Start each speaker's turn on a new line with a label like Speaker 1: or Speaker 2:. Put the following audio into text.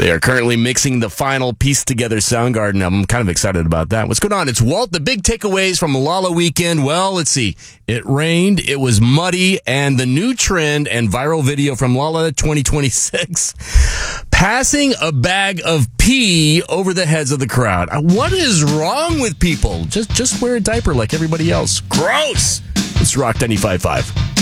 Speaker 1: They are currently mixing the final Piece Together Soundgarden album. I'm kind of excited about that. What's going on? It's Walt. The big takeaways from Lolla weekend. Well, let's see. It rained, it was muddy, and the new trend and viral video from Lolla 2026, passing a bag of pee over the heads of the crowd. What is wrong with people? Just wear a diaper like everybody else. Gross. It's Rock 95.5.